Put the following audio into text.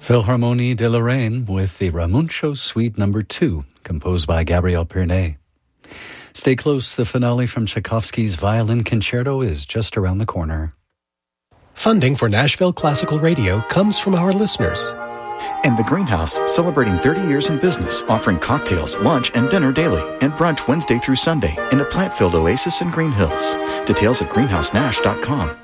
Philharmonie de Lorraine with the Ramuncio Suite No. 2, composed by Gabriel Pirnet. Stay close, the finale from Tchaikovsky's Violin Concerto is just around the corner. Funding for Nashville Classical Radio comes from our listeners. And The Greenhouse, celebrating 30 years in business, offering cocktails, lunch, and dinner daily, and brunch Wednesday through Sunday in a plant-filled oasis in Green Hills. Details at greenhousenash.com.